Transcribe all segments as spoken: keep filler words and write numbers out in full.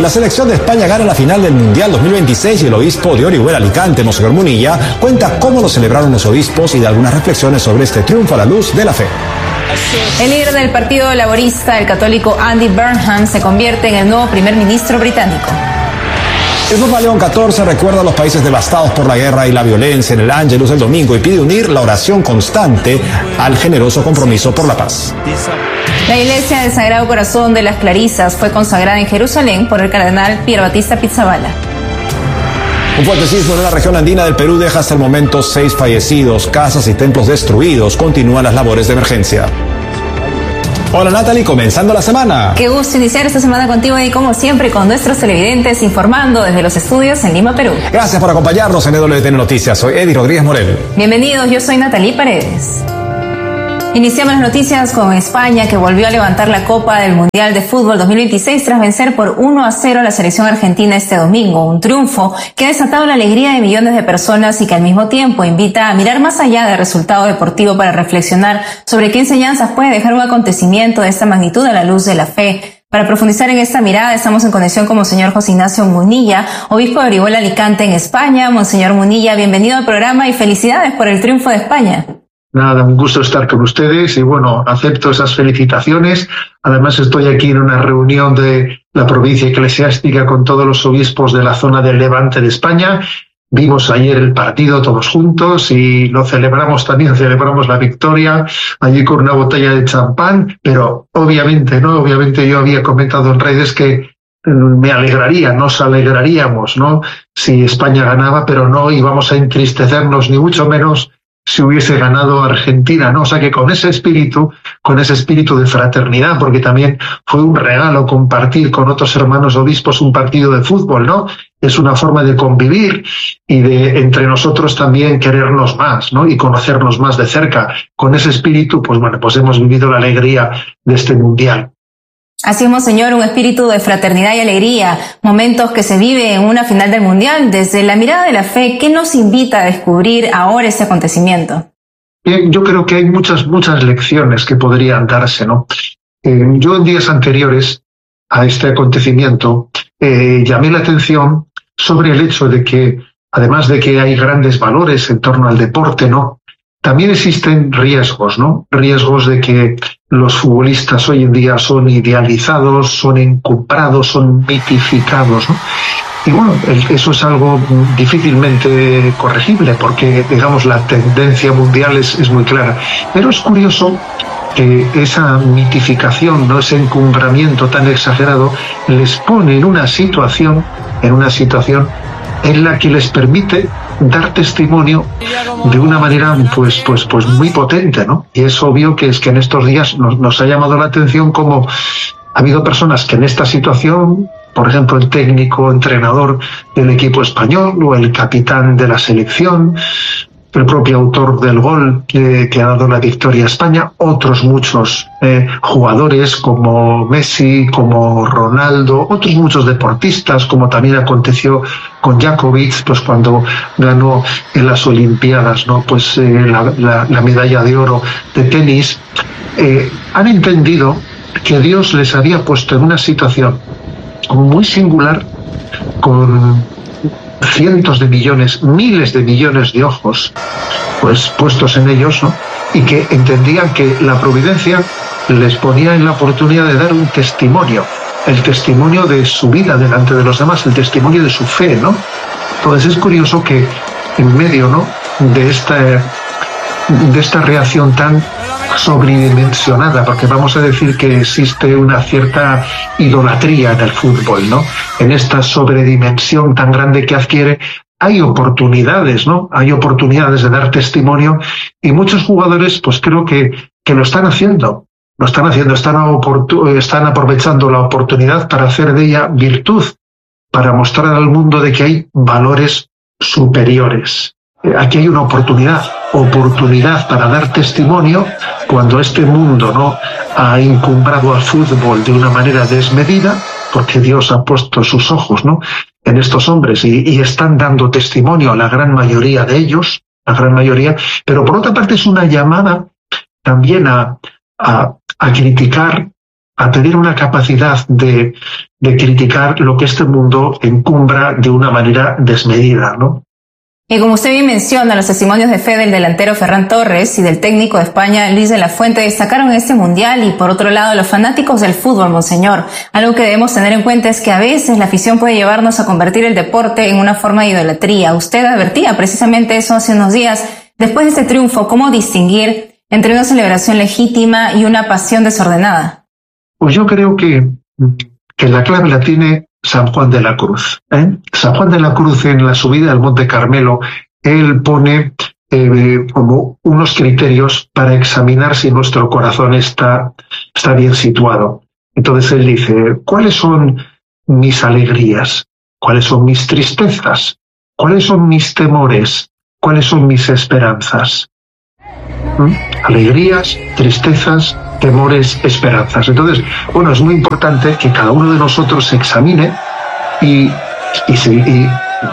La selección de España gana la final del Mundial dos mil veintiséis y el obispo de Orihuela Alicante, Monseñor Munilla, cuenta cómo lo celebraron los obispos y da algunas reflexiones sobre este triunfo a la luz de la fe. El líder del Partido Laborista, el católico Andy Burnham, se convierte en el nuevo primer ministro británico. El Papa León catorce recuerda a los países devastados por la guerra y la violencia en el Ángelus del domingo y pide unir la oración constante al generoso compromiso por la paz. La iglesia del Sagrado Corazón de las Clarisas fue consagrada en Jerusalén por el cardenal Pier Battista Pizzaballa. Un fuerte sismo en la región andina del Perú deja hasta el momento seis fallecidos, casas y templos destruidos. Continúan las labores de emergencia. Hola Natalie, comenzando la semana. Qué gusto iniciar esta semana contigo y como siempre con nuestros televidentes informando desde los estudios en Lima, Perú. Gracias por acompañarnos en E W T N Noticias. Soy Eddie Rodríguez Morel. Bienvenidos, yo soy Natalie Paredes. Iniciamos las noticias con España, que volvió a levantar la Copa del Mundial de Fútbol dos mil veintiséis tras vencer por uno a cero a la selección argentina este domingo. Un triunfo que ha desatado la alegría de millones de personas y que al mismo tiempo invita a mirar más allá del resultado deportivo para reflexionar sobre qué enseñanzas puede dejar un acontecimiento de esta magnitud a la luz de la fe. Para profundizar en esta mirada, estamos en conexión con Monseñor José Ignacio Munilla, obispo de Orihuela Alicante en España. Monseñor Munilla, bienvenido al programa y felicidades por el triunfo de España. Nada, un gusto estar con ustedes y bueno, acepto esas felicitaciones. Además estoy aquí en una reunión de la provincia eclesiástica con todos los obispos de la zona del Levante de España. Vimos ayer el partido todos juntos y lo celebramos también, celebramos la victoria allí con una botella de champán, pero obviamente, ¿no? Obviamente yo había comentado en redes que me alegraría, nos alegraríamos, ¿no? Si España ganaba, pero no íbamos a entristecernos ni mucho menos si hubiese ganado Argentina, ¿no? O sea que con ese espíritu, con ese espíritu de fraternidad, porque también fue un regalo compartir con otros hermanos obispos un partido de fútbol, ¿no? Es una forma de convivir y de entre nosotros también querernos más, ¿no? Y conocernos más de cerca. Con ese espíritu, pues bueno, pues hemos vivido la alegría de este mundial. Así es, Monseñor, un espíritu de fraternidad y alegría, momentos que se vive en una final del Mundial. Desde la mirada de la fe, ¿qué nos invita a descubrir ahora este acontecimiento? Bien, yo creo que hay muchas, muchas lecciones que podrían darse, ¿no? Eh, yo en días anteriores a este acontecimiento eh, llamé la atención sobre el hecho de que, además de que hay grandes valores en torno al deporte, ¿no? También existen riesgos, ¿no? Riesgos de que los futbolistas hoy en día son idealizados, son encumbrados, son mitificados, ¿no? Y bueno, eso es algo difícilmente corregible porque, digamos, la tendencia mundial es, es muy clara. Pero es curioso que esa mitificación, ¿no? Ese encumbramiento tan exagerado les pone en una situación, en una situación en la que les permite dar testimonio de una manera pues pues pues muy potente, ¿no? Y es obvio que es que en estos días nos, nos ha llamado la atención cómo ha habido personas que en esta situación, por ejemplo, el técnico, entrenador del equipo español o el capitán de la selección, el propio autor del gol que, que ha dado la victoria a España, otros muchos eh, jugadores como Messi, como Ronaldo, otros muchos deportistas, como también aconteció con Djokovic, pues cuando ganó en las Olimpiadas, ¿no? Pues eh, la, la, la medalla de oro de tenis, eh, han entendido que Dios les había puesto en una situación muy singular con cientos de millones, miles de millones de ojos pues puestos en ellos, ¿no? Y que entendían que la providencia les ponía en la oportunidad de dar un testimonio, el testimonio de su vida delante de los demás, el testimonio de su fe, ¿no? Entonces es curioso que en medio, ¿no? de esta de esta reacción tan sobredimensionada, porque vamos a decir que existe una cierta idolatría en el fútbol, ¿no? En esta sobredimensión tan grande que adquiere, hay oportunidades, ¿no? Hay oportunidades de dar testimonio y muchos jugadores, pues creo que, que lo están haciendo. Lo están haciendo, están, oportun- están aprovechando la oportunidad para hacer de ella virtud, para mostrar al mundo de que hay valores superiores. Aquí hay una oportunidad, oportunidad para dar testimonio cuando este mundo no ha encumbrado al fútbol de una manera desmedida, porque Dios ha puesto sus ojos, ¿no? en estos hombres y, y están dando testimonio a la gran mayoría de ellos, la gran mayoría, pero por otra parte es una llamada también a, a, a criticar a tener una capacidad de, de criticar lo que este mundo encumbra de una manera desmedida, ¿no? Y como usted bien menciona, los testimonios de fe del delantero Ferran Torres y del técnico de España, Luis de la Fuente, destacaron este mundial. Y por otro lado, los fanáticos del fútbol, monseñor. Algo que debemos tener en cuenta es que a veces la afición puede llevarnos a convertir el deporte en una forma de idolatría. Usted advertía precisamente eso hace unos días. Después de este triunfo, ¿cómo distinguir entre una celebración legítima y una pasión desordenada? Pues yo creo que, que la clave la tiene San Juan de la Cruz. ¿eh? San Juan de la Cruz, en la subida al Monte Carmelo, él pone eh, como unos criterios para examinar si nuestro corazón está, está bien situado. Entonces él dice, ¿cuáles son mis alegrías? ¿Cuáles son mis tristezas? ¿Cuáles son mis temores? ¿Cuáles son mis esperanzas? ¿Mm? Alegrías, tristezas, temores, esperanzas. Entonces, bueno, es muy importante que cada uno de nosotros se examine y, y, se, y,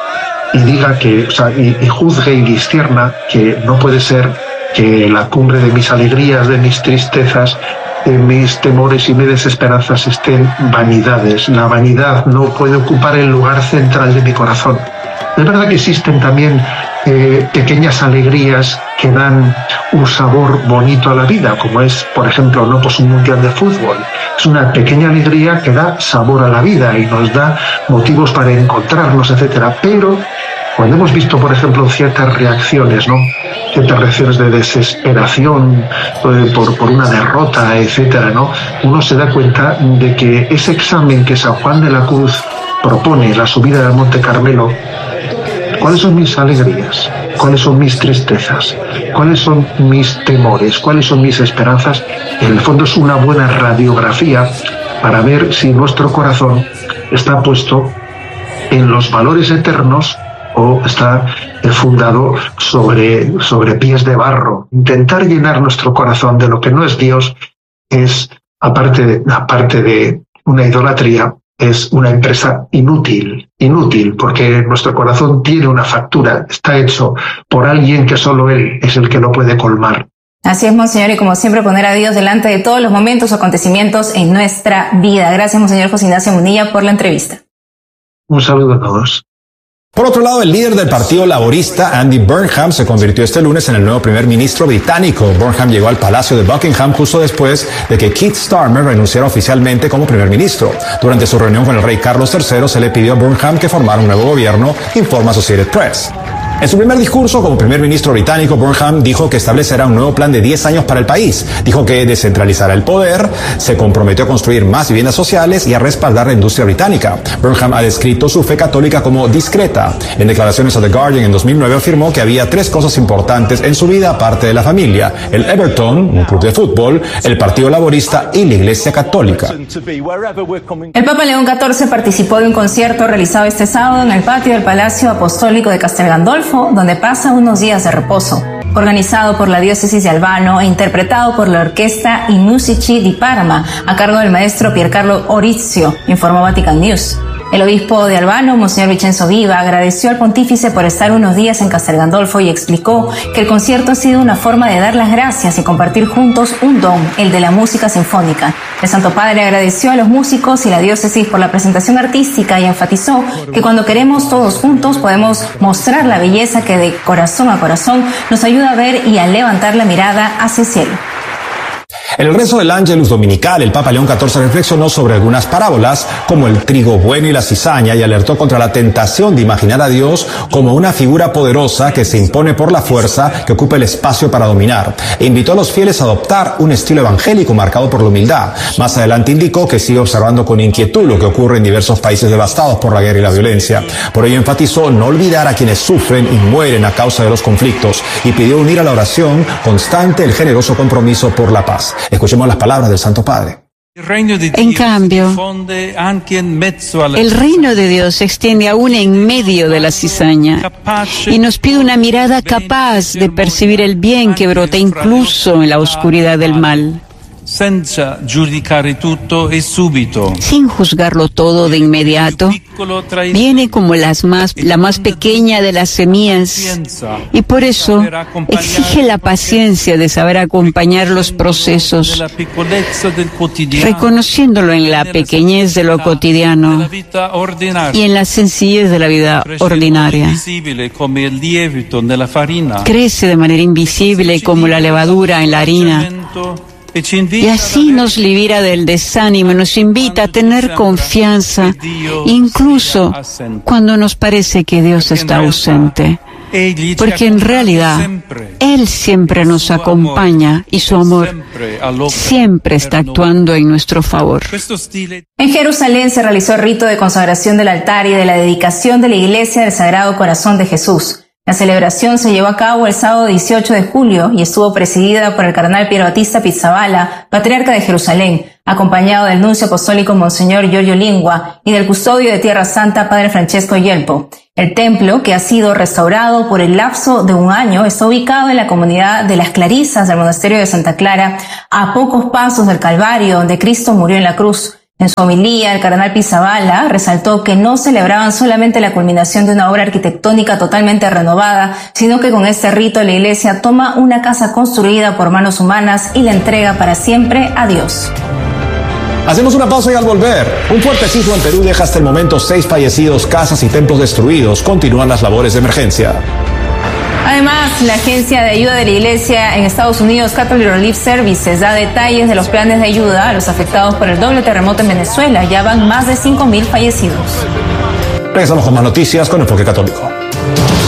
y diga que, o sea, y, y juzgue y discierna que no puede ser que la cumbre de mis alegrías, de mis tristezas, de mis temores y mis desesperanzas estén vanidades. La vanidad no puede ocupar el lugar central de mi corazón. Es verdad que existen también eh, pequeñas alegrías que dan un sabor bonito a la vida, como es, por ejemplo, no pues un mundial de fútbol. Es una pequeña alegría que da sabor a la vida y nos da motivos para encontrarnos, etcétera. Pero cuando hemos visto, por ejemplo, ciertas reacciones, ¿no? Ciertas reacciones de desesperación eh, por, por una derrota, etcétera, ¿no? Uno se da cuenta de que ese examen que San Juan de la Cruz propone, la subida del Monte Carmelo, ¿cuáles son mis alegrías? ¿Cuáles son mis tristezas? ¿Cuáles son mis temores? ¿Cuáles son mis esperanzas? En el fondo es una buena radiografía para ver si nuestro corazón está puesto en los valores eternos o está fundado sobre, sobre pies de barro. Intentar llenar nuestro corazón de lo que no es Dios es, aparte de, aparte de una idolatría, es una empresa inútil, inútil, porque nuestro corazón tiene una factura, está hecho por alguien que solo Él es el que lo puede colmar. Así es, monseñor, y como siempre poner a Dios delante de todos los momentos o acontecimientos en nuestra vida. Gracias, monseñor José Ignacio Munilla, por la entrevista. Un saludo a todos. Por otro lado, el líder del Partido Laborista, Andy Burnham, se convirtió este lunes en el nuevo primer ministro británico. Burnham llegó al Palacio de Buckingham justo después de que Keir Starmer renunciara oficialmente como primer ministro. Durante su reunión con el rey Carlos tercero, se le pidió a Burnham que formara un nuevo gobierno, informa Associated Press. En su primer discurso como primer ministro británico, Burnham dijo que establecerá un nuevo plan de diez años para el país. Dijo que descentralizará el poder, se comprometió a construir más viviendas sociales y a respaldar la industria británica. Burnham ha descrito su fe católica como discreta. En declaraciones a The Guardian en dos mil nueve afirmó que había tres cosas importantes en su vida aparte de la familia: el Everton, un club de fútbol, el Partido Laborista y la Iglesia Católica. El Papa León catorce participó de un concierto realizado este sábado en el patio del Palacio Apostólico de Castel Gandolfo, donde pasa unos días de reposo. Organizado por la diócesis de Albano e interpretado por la orquesta I Musici di Parma, a cargo del maestro Piercarlo Orizio, informó Vatican News. El obispo de Albano, Monseñor Vincenzo Viva, agradeció al pontífice por estar unos días en Castel Gandolfo y explicó que el concierto ha sido una forma de dar las gracias y compartir juntos un don, el de la música sinfónica. El Santo Padre agradeció a los músicos y la diócesis por la presentación artística y enfatizó que cuando queremos todos juntos podemos mostrar la belleza que de corazón a corazón nos ayuda a ver y a levantar la mirada hacia el cielo. En el rezo del Ángelus Dominical, el Papa León catorce reflexionó sobre algunas parábolas, como el trigo bueno y la cizaña, y alertó contra la tentación de imaginar a Dios como una figura poderosa que se impone por la fuerza, que ocupa el espacio para dominar. E invitó a los fieles a adoptar un estilo evangélico marcado por la humildad. Más adelante indicó que sigue observando con inquietud lo que ocurre en diversos países devastados por la guerra y la violencia. Por ello enfatizó no olvidar a quienes sufren y mueren a causa de los conflictos, y pidió unir a la oración constante el generoso compromiso por la paz. Escuchemos las palabras del Santo Padre. En cambio, el reino de Dios se extiende aún en medio de la cizaña y nos pide una mirada capaz de percibir el bien que brota incluso en la oscuridad del mal. sin juzgarlo todo de inmediato, viene como las más, la más pequeña de las semillas, y por eso exige la paciencia de saber acompañar los procesos, reconociéndolo en la pequeñez de lo cotidiano y en la sencillez de la vida ordinaria. Crece de manera invisible como la levadura en la harina, y así nos libera del desánimo, nos invita a tener confianza, incluso cuando nos parece que Dios está ausente. Porque en realidad Él siempre nos acompaña y su amor siempre está actuando en nuestro favor. En Jerusalén se realizó el rito de consagración del altar y de la dedicación de la iglesia del Sagrado Corazón de Jesús. La celebración se llevó a cabo el sábado dieciocho de julio y estuvo presidida por el cardenal Piero Battista Pizzaballa, patriarca de Jerusalén, acompañado del nuncio apostólico Monseñor Giorgio Lingua y del custodio de Tierra Santa, Padre Francesco Yelpo. El templo, que ha sido restaurado por el lapso de un año, está ubicado en la comunidad de las Clarisas del monasterio de Santa Clara, a pocos pasos del Calvario, donde Cristo murió en la cruz. En su homilía, el cardenal Pizzaballa resaltó que no celebraban solamente la culminación de una obra arquitectónica totalmente renovada, sino que con este rito la Iglesia toma una casa construida por manos humanas y la entrega para siempre a Dios. Hacemos una pausa y al volver, un fuerte sismo en Perú deja hasta el momento seis fallecidos, casas y templos destruidos. Continúan las labores de emergencia. Además, la Agencia de Ayuda de la Iglesia en Estados Unidos, Catholic Relief Services, da detalles de los planes de ayuda a los afectados por el doble terremoto en Venezuela. Ya van más de cinco mil fallecidos. Regresamos con más noticias con Enfoque Católico.